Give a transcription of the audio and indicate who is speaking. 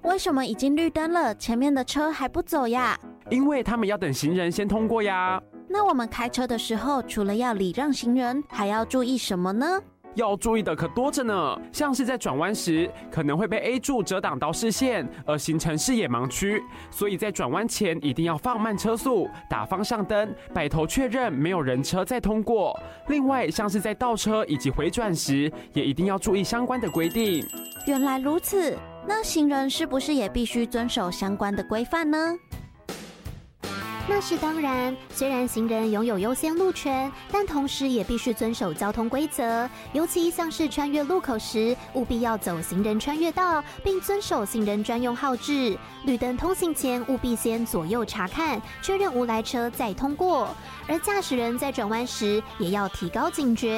Speaker 1: 为什么已经绿灯了，前面的车还不走呀？
Speaker 2: 因为他们要等行人先通过呀。
Speaker 1: 那我们开车的时候，除了要礼让行人，还要注意什么呢？
Speaker 2: 要注意的可多着呢，像是在转弯时，可能会被 A 柱遮挡到视线，而形成视野盲区。所以在转弯前一定要放慢车速，打方向灯，摆头确认没有人车再通过。另外，像是在倒车以及回转时，也一定要注意相关的规定。
Speaker 1: 原来如此，那行人是不是也必须遵守相关的规范呢？
Speaker 3: 那是当然，虽然行人拥有优先路权，但同时也必须遵守交通规则，尤其像是穿越路口时，务必要走行人穿越道，并遵守行人专用号志。绿灯通行前，务必先左右查看，确认无来车再通过。而驾驶人在转弯时，也要提高警觉。